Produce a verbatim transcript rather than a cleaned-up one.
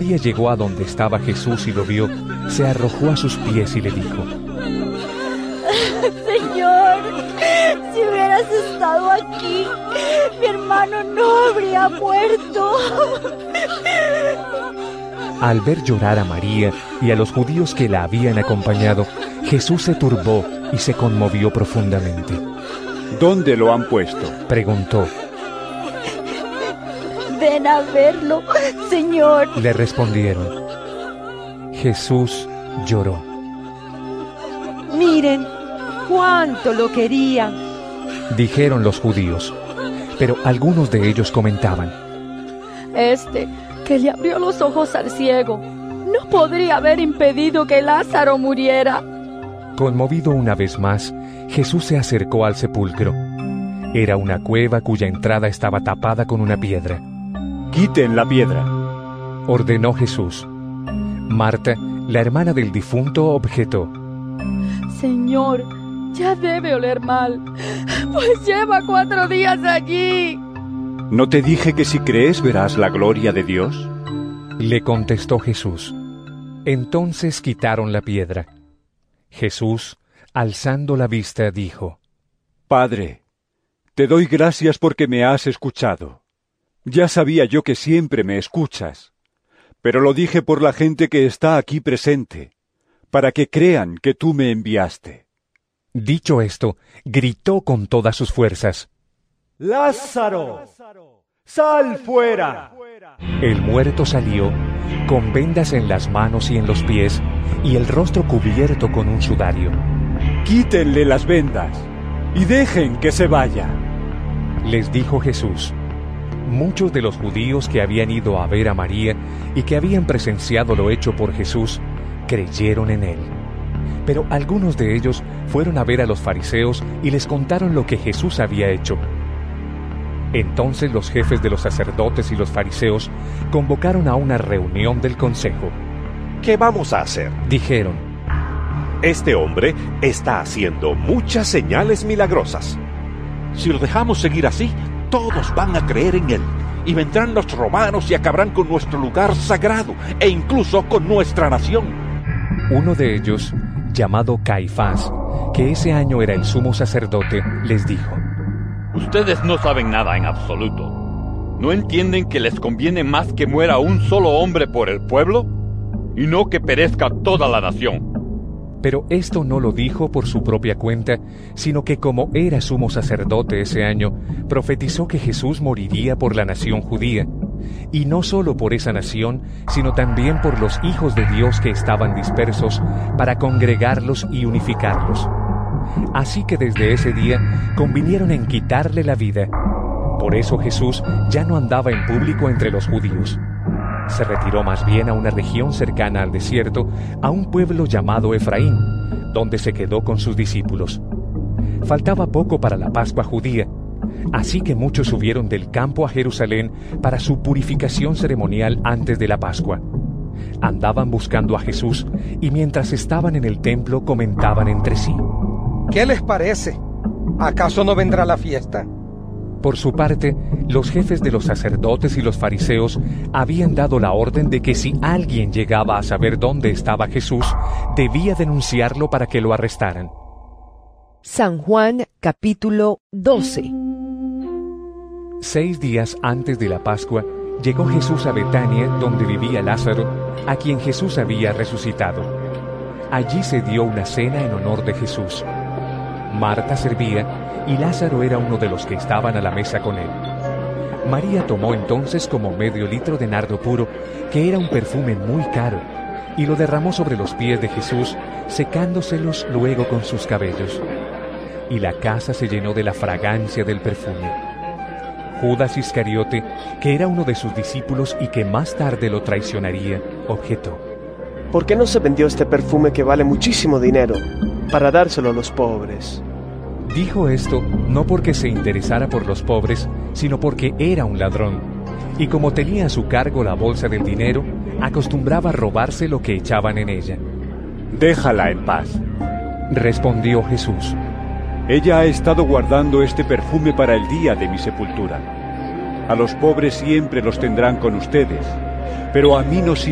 María llegó a donde estaba Jesús y lo vio, se arrojó a sus pies y le dijo: Señor, si hubieras estado aquí, mi hermano no habría muerto. Al ver llorar a María y a los judíos que la habían acompañado, Jesús se turbó y se conmovió profundamente. ¿Dónde lo han puesto?, preguntó. Ven a verlo, Señor, le respondieron. Jesús lloró. Miren cuánto lo querían, dijeron los judíos, pero algunos de ellos comentaban: Este que le abrió los ojos al ciego no podría haber impedido que Lázaro muriera. Conmovido una vez más, Jesús se acercó al sepulcro. Era una cueva cuya entrada estaba tapada con una piedra. «Quiten la piedra», ordenó Jesús. Marta, la hermana del difunto, objetó: Señor, ya debe oler mal, pues lleva cuatro días allí. ¿No te dije que si crees verás la gloria de Dios?, le contestó Jesús. Entonces quitaron la piedra. Jesús, alzando la vista, dijo: Padre, te doy gracias porque me has escuchado. Ya sabía yo que siempre me escuchas, pero lo dije por la gente que está aquí presente, para que crean que tú me enviaste. Dicho esto, gritó con todas sus fuerzas: ¡Lázaro, sal fuera! El muerto salió, con vendas en las manos y en los pies, y el rostro cubierto con un sudario. «Quítenle las vendas y dejen que se vaya», les dijo Jesús. Muchos de los judíos que habían ido a ver a María y que habían presenciado lo hecho por Jesús, creyeron en él. Pero algunos de ellos fueron a ver a los fariseos y les contaron lo que Jesús había hecho. Entonces los jefes de los sacerdotes y los fariseos convocaron a una reunión del consejo. ¿Qué vamos a hacer?, dijeron. Este hombre está haciendo muchas señales milagrosas. Si lo dejamos seguir así, todos van a creer en él, y vendrán los romanos y acabarán con nuestro lugar sagrado, e incluso con nuestra nación. Uno de ellos, llamado Caifás, que ese año era el sumo sacerdote, les dijo: Ustedes no saben nada en absoluto. ¿No entienden que les conviene más que muera un solo hombre por el pueblo, y no que perezca toda la nación? Pero esto no lo dijo por su propia cuenta, sino que como era sumo sacerdote ese año, profetizó que Jesús moriría por la nación judía, y no solo por esa nación, sino también por los hijos de Dios que estaban dispersos, para congregarlos y unificarlos. Así que desde ese día convinieron en quitarle la vida. Por eso Jesús ya no andaba en público entre los judíos. Se retiró más bien a una región cercana al desierto, a un pueblo llamado Efraín, donde se quedó con sus discípulos. Faltaba poco para la Pascua judía, así que muchos subieron del campo a Jerusalén para su purificación ceremonial antes de la Pascua. Andaban buscando a Jesús y mientras estaban en el templo comentaban entre sí: ¿Qué les parece? ¿Acaso no vendrá la fiesta? Por su parte, los jefes de los sacerdotes y los fariseos habían dado la orden de que si alguien llegaba a saber dónde estaba Jesús, debía denunciarlo para que lo arrestaran. San Juan capítulo doce. Seis días antes de la Pascua, llegó Jesús a Betania, donde vivía Lázaro, a quien Jesús había resucitado. Allí se dio una cena en honor de Jesús. Marta servía, y Lázaro era uno de los que estaban a la mesa con él. María tomó entonces como medio litro de nardo puro, que era un perfume muy caro, y lo derramó sobre los pies de Jesús, secándoselos luego con sus cabellos. Y la casa se llenó de la fragancia del perfume. Judas Iscariote, que era uno de sus discípulos y que más tarde lo traicionaría, objetó: ¿Por qué no se vendió este perfume que vale muchísimo dinero para dárselo a los pobres? Dijo esto no porque se interesara por los pobres, sino porque era un ladrón, y como tenía a su cargo la bolsa del dinero, acostumbraba a robarse lo que echaban en ella. «Déjala en paz», respondió Jesús. «Ella ha estado guardando este perfume para el día de mi sepultura. A los pobres siempre los tendrán con ustedes, pero a mí no siempre